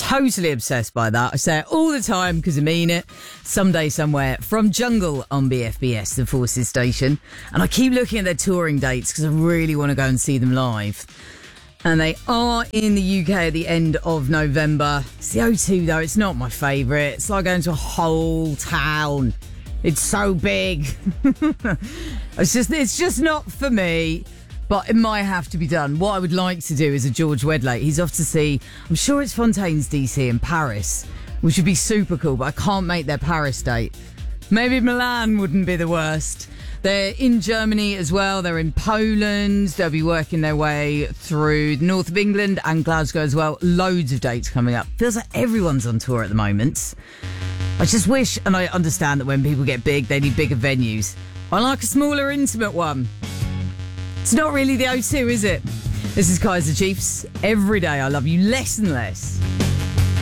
totally obsessed by that. I say it all the time because I mean it. Someday Somewhere from Jungle on BFBS, the Forces station. And I keep looking at their touring dates because I really want to go and see them live. And they are in the UK at the end of November. It's the O2 though, it's not my favourite. It's like going to a whole town. It's so big. It's just not for me. But it might have to be done. What I would like to do is a George Wedlake. He's off to see, I'm sure it's Fontaine's DC in Paris, which would be super cool, but I can't make their Paris date. Maybe Milan wouldn't be the worst. They're in Germany as well. They're in Poland. They'll be working their way through the north of England and Glasgow as well. Loads of dates coming up. Feels like everyone's on tour at the moment. I just wish, and I understand that when people get big, they need bigger venues. I like a smaller, intimate one. It's not really the O2, is it? This is Kaiser Chiefs. Every day I love you less and less.